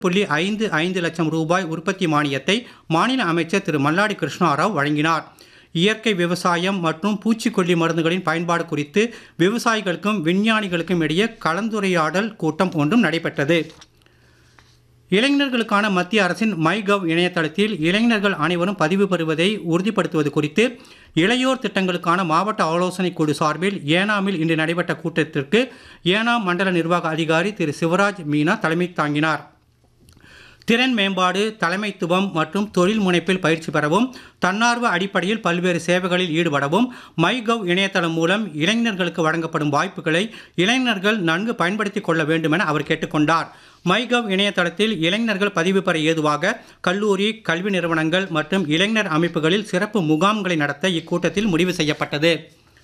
$1.55 லட்சம் ரூபாய் உற்பத்தி மானியத்தை மாநில அமைச்சர் திரு மல்லாடி கிருஷ்ணாராவ் வழங்கினார். இயற்கை விவசாயம் மற்றும் பூச்சிக்கொல்லி மருந்துகளின் பயன்பாடு குறித்து விவசாயிகளுக்கும் விஞ்ஞானிகளுக்கும் இடையே கலந்துரையாடல் கூட்டம் ஒன்றும் நடைபெற்றது. இளைஞர்களுக்கான மத்திய அரசின் மைகவ் இணையதளத்தில் இளைஞர்கள் அனைவரும் பதிவு பெறுவதை உறுதிப்படுத்துவது குறித்து இளையோர் திட்டங்களுக்கான மாவட்ட ஆலோசனைக் குழு சார்பில் ஏனாமில் இன்று நடைபெற்ற கூட்டத்திற்கு ஏனாம் மண்டல நிர்வாக அதிகாரி திரு சிவராஜ் மீனா தலைமை தாங்கினார். திறன் மேம்பாடு, தலைமைத்துவம் மற்றும் தொழில் முனைப்பில் பயிற்சி பெறவும், தன்னார்வ அடிப்படையில் பல்வேறு சேவைகளில் ஈடுபடவும் மைகவ் இணையதளம் மூலம் இளைஞர்களுக்கு வழங்கப்படும் வாய்ப்புகளை இளைஞர்கள் நன்கு பயன்படுத்திக் கொள்ள வேண்டும் என அவர் கேட்டுக்கொண்டார். மைகவ் இணையதளத்தில் இளைஞர்கள் பதிவு பெற ஏதுவாக கல்லூரி, கல்வி நிறுவனங்கள் மற்றும் இளைஞர் அமைப்புகளில் சிறப்பு முகாம்களை நடத்த இக்கூட்டத்தில் முடிவு செய்யப்பட்டது.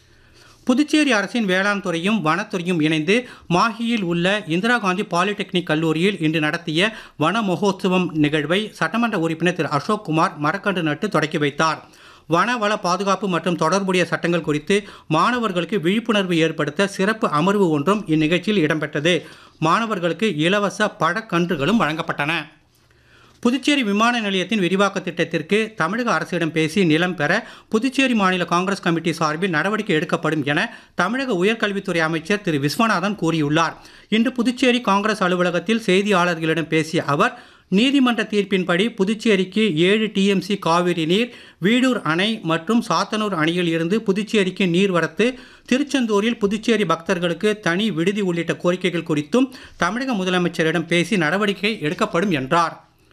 புதுச்சேரி அரசின் வேளாண் துறையும் வனத்துறையும் இணைந்து மாஹியில் உள்ள இந்திரா காந்தி பாலிடெக்னிக் கல்லூரியில் இன்று நடத்திய வன மகோத்சவம் நிகழ்வை சட்டமன்ற உறுப்பினர் திரு அசோக் குமார் மரக்கன்று நட்டு தொடக்கி வைத்தார். வனவள பாதுகாப்பு மற்றும் தொடர்புடைய சட்டங்கள் குறித்து மாணவர்களுக்கு விழிப்புணர்வு ஏற்படுத்த சிறப்பு அமர்வு ஒன்றும் இந்நிகழ்ச்சியில் இடம்பெற்றது. மாணவர்களுக்கு இலவச பழக்கன்றுகளும் வழங்கப்பட்டன. புதுச்சேரி விமான நிலையத்தின் விரிவாக்க திட்டத்திற்கு தமிழக அரசிடம் பேசி நிலம் பெற புதுச்சேரி மாநில காங்கிரஸ் கமிட்டி சார்பில் நடவடிக்கை எடுக்கப்படும் என தமிழக உயர்கல்வித்துறை அமைச்சர் திரு விஸ்வநாதன் கூறியுள்ளார். இன்று புதுச்சேரி காங்கிரஸ் அலுவலகத்தில் செய்தியாளர்களிடம் பேசிய அவர், நீதிமன்ற தீர்ப்பின்படி புதுச்சேரிக்கு 7 TMC காவிரி நீர், வீடூர் அணை மற்றும் சாத்தனூர் அணையில் இருந்து புதுச்சேரிக்கு நீர்வரத்து, திருச்செந்தூரில் புதுச்சேரி பக்தர்களுக்கு தனி விடுதி உள்ளிட்ட கோரிக்கைகள் குறித்தும் தமிழக முதலமைச்சரிடம் பேசி நடவடிக்கை எடுக்கப்படும் என்றார்.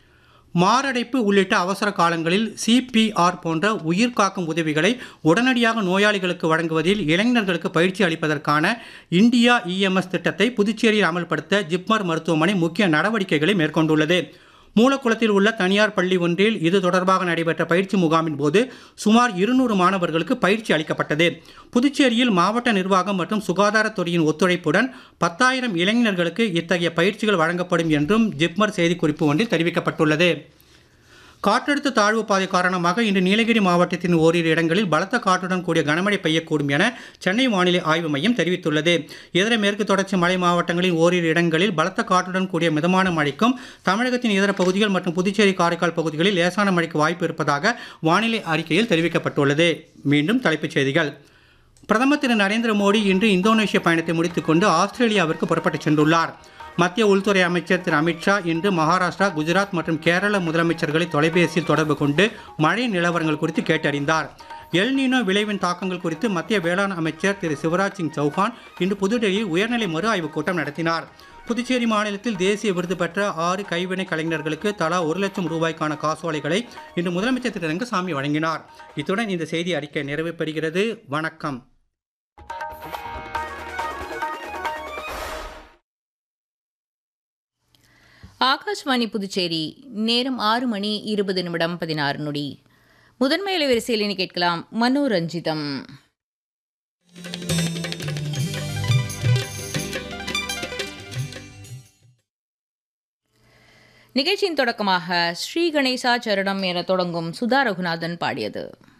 மாரடைப்பு உள்ளிட்ட அவசர காலங்களில் CPR போன்ற உயிர்காக்கும் உதவிகளை உடனடியாக நோயாளிகளுக்கு வழங்குவதில் இளைஞர்களுக்கு பயிற்சி அளிப்பதற்கான இந்தியா EMS திட்டத்தை புதுச்சேரியில் அமல்படுத்த ஜிப்மர் மருத்துவமனை முக்கிய நடவடிக்கைகளை மேற்கொண்டுள்ளது. மூலக்குளத்தில் உள்ள தனியார் பள்ளி ஒன்றில் இது தொடர்பாக நடைபெற்ற பயிற்சி முகாமின் போது சுமார் 200 மாணவர்களுக்கு பயிற்சி அளிக்கப்பட்டது. புதுச்சேரியில் மாவட்ட நிர்வாகம் மற்றும் சுகாதாரத்துறையின் ஒத்துழைப்புடன் 10,000 இளைஞர்களுக்கு இத்தகைய பயிற்சிகள் வழங்கப்படும் என்றும் ஜிப்மர் செய்திக்குறிப்பு ஒன்றில் தெரிவிக்கப்பட்டுள்ளது. காற்றழுத்த தாழ்வு பாதை காரணமாக இன்று நீலகிரி மாவட்டத்தின் ஓரிரு இடங்களில் பலத்த காற்றுடன் கூடிய கனமழை பெய்யக்கூடும் என சென்னை வானிலை ஆய்வு மையம் தெரிவித்துள்ளது. இதர மேற்கு தொடர்ச்சி மலை மாவட்டங்களில் ஓரிரு இடங்களில் பலத்த காற்றுடன் கூடிய மிதமான மழைக்கும், தமிழகத்தின் இதர பகுதிகள் மற்றும் புதுச்சேரி, காரைக்கால் பகுதிகளில் லேசான மழைக்கு வாய்ப்பு இருப்பதாக வானிலை அறிக்கையில் தெரிவிக்கப்பட்டுள்ளது. மீண்டும் தலைப்புச் செய்திகள். பிரதமர் திரு நரேந்திர மோடி இன்று இந்தோனேஷிய பயணத்தை முடித்துக்கொண்டு ஆஸ்திரேலியாவிற்கு புறப்பட்டுச் சென்றுள்ளார். மத்திய உள்துறை அமைச்சர் திரு அமித்ஷா இன்று மகாராஷ்டிரா, குஜராத் மற்றும் கேரள முதலமைச்சர்களை தொலைபேசியில் தொடர்பு கொண்டு மழை நிலவரங்கள் குறித்து கேட்டறிந்தார். எல்னினோ விளைவின் தாக்கங்கள் குறித்து மத்திய வேளாண் அமைச்சர் திரு சிவராஜ் சிங் சௌஹான் இன்று புதுடெல்லியில் உயர்நிலை மறு ஆய்வுக் கூட்டம் நடத்தினார். புதுச்சேரி மாநிலத்தில் தேசிய விருது பெற்ற 6 கைவினை கலைஞர்களுக்கு தலா 1 லட்சம் ரூபாய்க்கான காசோலைகளை இன்று முதலமைச்சர் திரு ரங்கசாமி வழங்கினார். இத்துடன் இந்த செய்தி அறிக்கை நிறைவு பெறுகிறது. வணக்கம். ஆகாஷ்வாணி புதுச்சேரி. நேரம் 6:20 முதன்மை அலைவரிசையில் இனி கேட்கலாம் மனோரஞ்சிதம். நிகழ்ச்சியின் தொடக்கமாக ஸ்ரீ கணேசா சரணம் என தொடங்கும் சுதா ரகுநாதன் பாடியது.